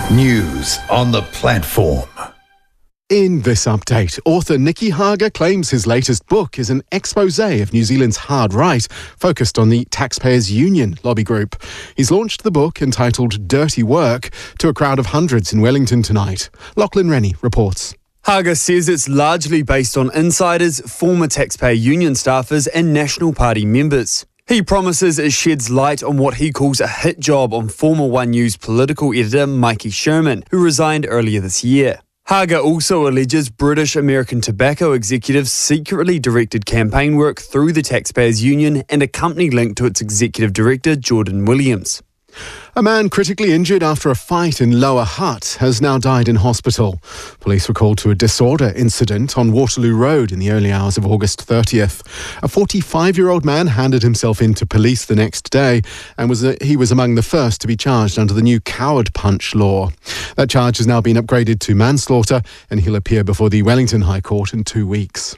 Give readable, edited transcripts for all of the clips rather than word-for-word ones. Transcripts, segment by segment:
News on the platform. In this update, author Nicky Hager claims his latest book is an expose of New Zealand's hard right, focused on the Taxpayers Union lobby group. He's launched the book, entitled Dirty Work, to a crowd of hundreds in Wellington tonight. Lachlan Rennie reports. Hager says it's largely based on insiders, former Taxpayer Union staffers and National Party members. He promises it sheds light on what he calls a hit job on former One News political editor Mikey Sherman, who resigned earlier this year. Hager also alleges British American Tobacco executives secretly directed campaign work through the Taxpayers Union and a company linked to its executive director, Jordan Williams. A man critically injured after a fight in Lower Hutt has now died in hospital. Police were called to a disorder incident on Waterloo Road in the early hours of August 30th. A 45-year-old man handed himself in to police the next day and he was among the first to be charged under the new coward punch law. That charge has now been upgraded to manslaughter and he'll appear before the Wellington High Court in 2 weeks.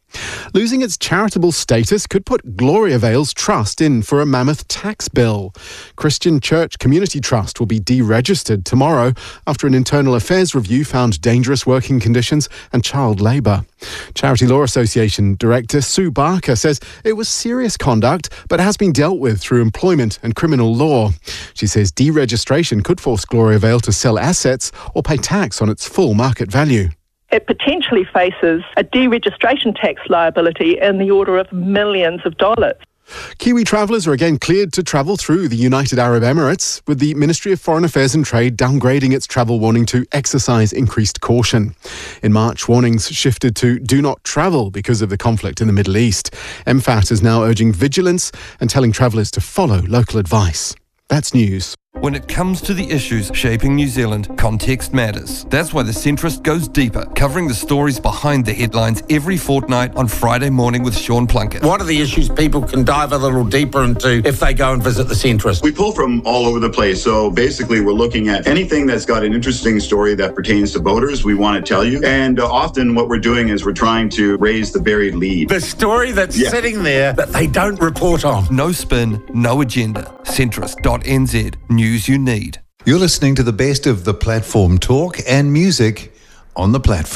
Losing its charitable status could put Gloriavale's trust in for a mammoth tax bill. Christian Church Community Trust will be deregistered tomorrow after an internal affairs review found dangerous working conditions and child labour. Charity Law Association Director Sue Barker says it was serious conduct but has been dealt with through employment and criminal law. She says deregistration could force Gloriavale to sell assets or pay tax on its full market value. It potentially faces a deregistration tax liability in the order of millions of dollars. Kiwi travellers are again cleared to travel through the United Arab Emirates, with the Ministry of Foreign Affairs and Trade downgrading its travel warning to exercise increased caution. In March, warnings shifted to do not travel because of the conflict in the Middle East. MFAT is now urging vigilance and telling travellers to follow local advice. That's news. When it comes to the issues shaping New Zealand, context matters. That's why The Centrist goes deeper, covering the stories behind the headlines every fortnight on Friday morning with Sean Plunkett. What are the issues people can dive a little deeper into if they go and visit The Centrist? We pull from all over the place. So basically, we're looking at anything that's got an interesting story that pertains to voters, we want to tell you. And often what we're doing is we're trying to raise the buried lead. The story that's sitting there that they don't report on. No spin, no agenda. Centrist.nz. News you need. You're listening to the best of the platform talk and music on the platform.